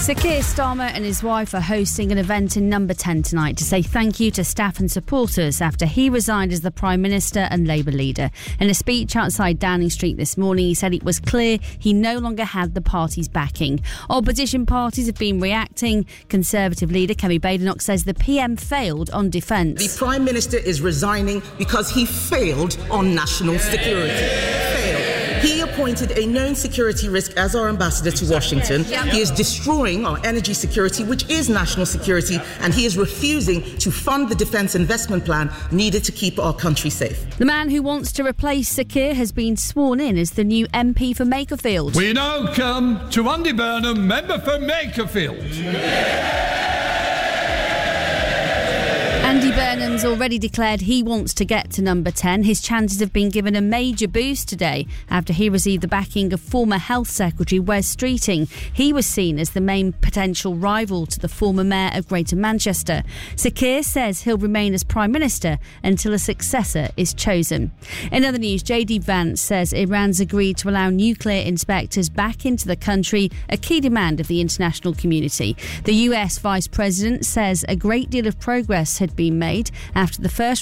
Sir Keir Starmer and his wife are hosting an event in Number 10 tonight to say thank you to staff and supporters after he resigned as the Prime Minister and Labour leader. In a speech outside Downing Street this morning, he said it was clear he no longer had the party's backing. Opposition parties have been reacting. Conservative leader Kemi Badenoch says the PM failed on defence. The Prime Minister is resigning because he failed on national security. He appointed a known security risk as our ambassador to Washington. He is destroying our energy security, which is national security, and he is refusing to fund the defence investment plan needed to keep our country safe. The man who wants to replace Sir Keir has been sworn in as the new MP for Makerfield. We now come to Andy Burnham, member for Makerfield. Andy Burnham's already declared he wants to get to Number 10. His chances have been given a major boost today after he received the backing of former Health Secretary Wes Streeting. He was seen as the main potential rival to the former Mayor of Greater Manchester. Sir Keir says he'll remain as Prime Minister until a successor is chosen. In other news, JD Vance says Iran's agreed to allow nuclear inspectors back into the country, a key demand of the international community. The US Vice President says a great deal of progress had been made after the first